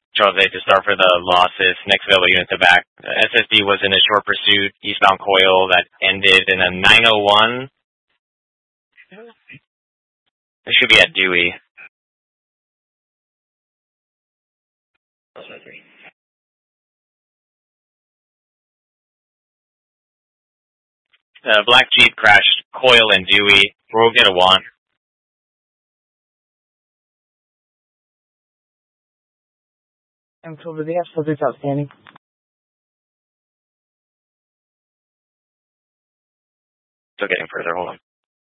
Charles 8 to start for the losses. Next available unit to back. SSD was in a short pursuit, eastbound coil that ended in a 901. It should be at Dewey. Black Jeep crashed coil and Dewey. We'll get a 1. And so do they have subjects outstanding? Still getting further, hold on.